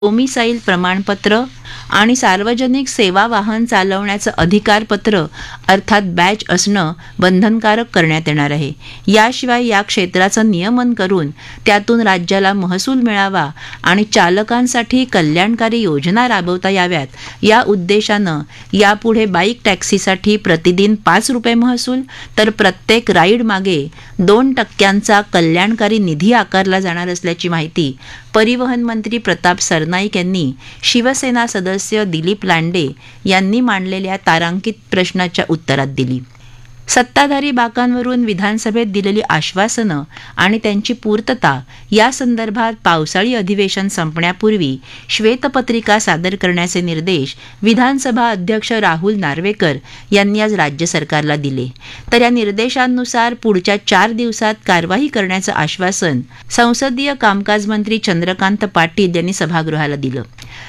Domicile प्रमाणपत्र आणि सार्वजनिक सेवा वाहन चालवण्याचं अधिकारपत्र अर्थात बॅच असणं बंधनकारक करण्यात येणार आहे. याशिवाय या क्षेत्राचं नियमन करून त्यातून राज्याला महसूल मिळावा आणि चालकांसाठी कल्याणकारी योजना राबवता याव्यात या उद्देशानं यापुढे बाईक टॅक्सीसाठी प्रतिदिन 5 रुपये महसूल तर प्रत्येक राईड मागे 2% कल्याणकारी निधी आकारला जाणार असल्याची माहिती परिवहन मंत्री प्रताप सरनाईक यांनी शिवसेना सदस्य दिलीप लांडे यांनी मांडलेल्या तारांकित प्रश्नाच्या उत्तरात दिली. सत्ताधारी बाकांवरून विधानसभेत दिलेली आश्वासनं आणि त्यांची पूर्तता या संदर्भात पावसाळी अधिवेशन संपण्यापूर्वी श्वेतपत्रिका सादर करण्याचे निर्देश विधानसभा अध्यक्ष राहुल नार्वेकर यांनी आज राज्य सरकारला दिले. तर या निर्देशांनुसार पुढच्या 4 दिवसात कारवाई करण्याचं आश्वासन संसदीय कामकाज मंत्री चंद्रकांत पाटील यांनी सभागृहाला दिलं.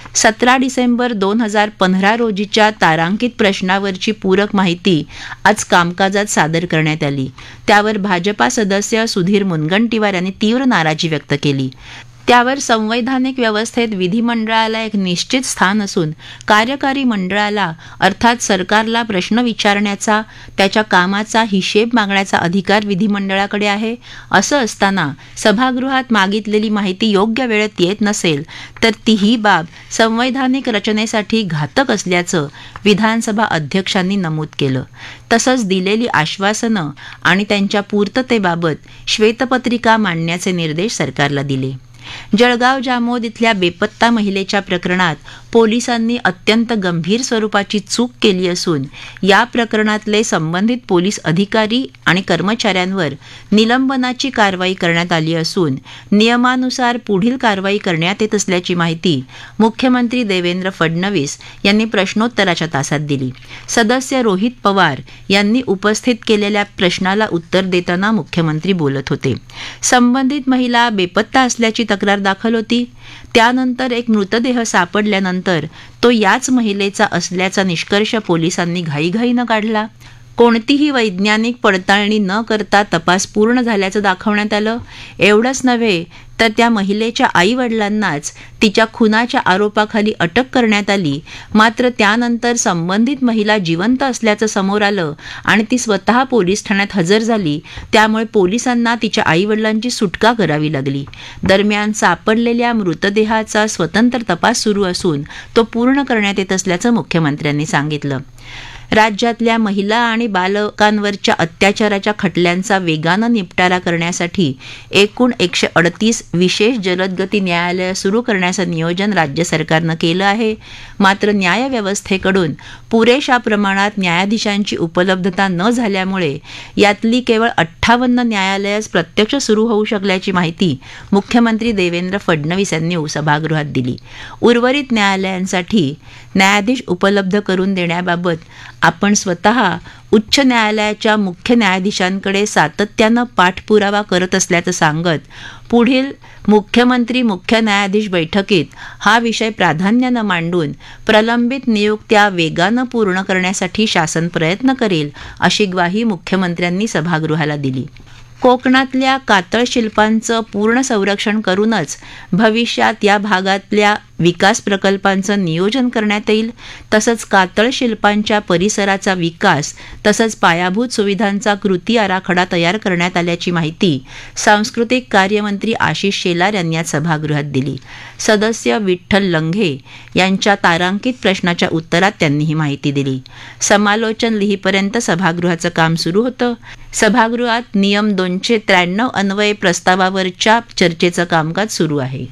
17 डिसेंबर 2015 रोजीच्या तारांकित प्रश्नावरची पूरक माहिती आज कामकाजात सादर करण्यात आली. त्यावर भाजपा सदस्य सुधीर मुनगंटीवार यांनी तीव्र नाराजी व्यक्त केली. त्यावर संवैधानिक व्यवस्थेत विधिमंडळाला एक निश्चित स्थान असून कार्यकारी मंडळाला अर्थात सरकारला प्रश्न विचारण्याचा त्याच्या कामाचा हिशेब मागण्याचा अधिकार विधिमंडळाकडे आहे. असं असताना सभागृहात मागितलेली माहिती योग्य वेळेत येत नसेल तर तीही बाब संवैधानिक रचनेसाठी घातक असल्याचं विधानसभा अध्यक्षांनी नमूद केलं. तसंच दिलेली आश्वासनं आणि त्यांच्या पूर्ततेबाबत श्वेतपत्रिका मांडण्याचे निर्देश सरकारला दिले. जळगाव जामोद इथल्या बेपत्ता महिलेच्या प्रकरणात पोलिसांनी अत्यंत गंभीर स्वरूपाची चूक केली असून या प्रकरणातले संबंधित पोलीस अधिकारी आणि कर्मचाऱ्यांवर निलंबनाची कारवाई करण्यात आली असून नियमानुसार पुढील कारवाई करण्यात येत असल्याची माहिती मुख्यमंत्री देवेंद्र फडणवीस यांनी प्रश्नोत्तराच्या तासात दिली. सदस्य रोहित पवार यांनी उपस्थित केलेल्या प्रश्नाला उत्तर देताना मुख्यमंत्री बोलत होते. संबंधित महिला बेपत्ता असल्याची तक्रार दाखल होती. त्यानंतर एक मृतदेह सापडल्यानंतर तो याच महिलेचा असल्याचा निष्कर्ष पोलिसांनी घाईघाईनं काढला. कोणतीही वैज्ञानिक पडताळणी न करता तपास पूर्ण झाल्याचं दाखवण्यात आलं. एवढंच नव्हे तर त्या महिलेच्या आईवडिलांनाच तिच्या खुनाच्या आरोपाखाली अटक करण्यात आली. मात्र त्यानंतर संबंधित महिला जिवंत असल्याचं समोर आलं आणि ती स्वतः पोलीस ठाण्यात हजर झाली. त्यामुळे पोलिसांना तिच्या आईवडिलांची सुटका करावी लागली. दरम्यान सापडलेल्या मृतदेहाचा स्वतंत्र तपास सुरू असून तो पूर्ण करण्यात येत असल्याचं मुख्यमंत्र्यांनी सांगितलं. राज्यातल्या महिला आणि बालकांवरच्या अत्याचाराच्या खटल्यांचा वेगानं निपटारा करण्यासाठी एकूण 138 विशेष जलदगती न्यायालयं सुरू करण्याचं नियोजन राज्य सरकारनं केलं आहे. मात्र न्यायव्यवस्थेकडून पुरेशा प्रमाणात न्यायाधीशांची उपलब्धता न झाल्यामुळे यातली केवळ 58 न्यायालयंच प्रत्यक्ष सुरू होऊ शकल्याची माहिती मुख्यमंत्री देवेंद्र फडणवीस यांनी सभागृहात दिली. उर्वरित न्यायालयांसाठी न्यायाधीश उपलब्ध करून देण्याबाबत आपण स्वतः उच्च न्यायालयाच्या मुख्य न्यायाधीशांकडे सातत्यानं पाठपुरावा करत असल्याचं सांगत पुढील मुख्यमंत्री मुख्य न्यायाधीश बैठकीत हा विषय प्राधान्यानं मांडून प्रलंबित नियुक्त्या वेगानं पूर्ण करण्यासाठी शासन प्रयत्न करेल अशी ग्वाही मुख्यमंत्र्यांनी सभागृहाला दिली. कोकणातल्या कातळ शिल्पांचं पूर्ण संरक्षण करूनच भविष्यात या भागातल्या विकास प्रकल्पांचं नियोजन करण्यात येईल. तसंच कातळ शिल्पांच्या परिसराचा विकास तसंच पायाभूत सुविधांचा कृती आराखडा तयार करण्यात आल्याची माहिती सांस्कृतिक कार्यमंत्री आशिष शेलार यांनी आज सभागृहात दिली. सदस्य विठ्ठल लंघे यांच्या तारांकित प्रश्नाच्या उत्तरात त्यांनी ही माहिती दिली. समालोचन लिहीपर्यंत सभागृहाचं काम सुरू होतं. सभागृहात नियम 293 अन्वये प्रस्तावावरच्या चर्चेचं कामकाज सुरू आहे.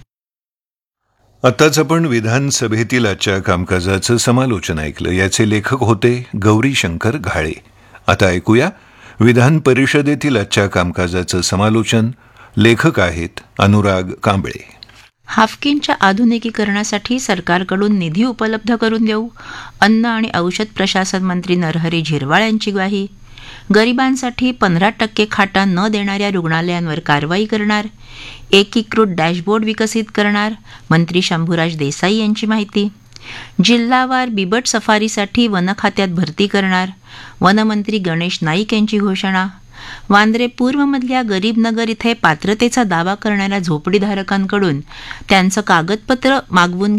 आताच आपण विधानसभेतील आजच्या कामकाजाचं समालोचन ऐकलं. याचे लेखक होते गौरीशंकर घाळे. आता ऐकूया विधान परिषदेतील आजच्या कामकाजाचं समालोचन. लेखक आहेत अनुराग कांबळे. हाफकिनच्या आधुनिकीकरणासाठी सरकारकडून निधी उपलब्ध करून देऊ, अन्न आणि औषध प्रशासन मंत्री नरहरी झिरवाळ यांची ग्वाही. गरिबांसाठी 15% खाटा न देणाऱ्या रुग्णालयांवर कारवाई करणार. एकीकृत डॅशबोर्ड विकसित करणार, मंत्री शंभूराज देसाई यांची माहिती. जिल्हावार बिबट सफारीसाठी वन खात्यात भरती करणार, वनमंत्री गणेश नाईक यांची घोषणा. वांद्रे पूर्वमधल्या गरीबनगर इथे पात्रतेचा दावा करणाऱ्या झोपडीधारकांकडून त्यांचं कागदपत्र मागवून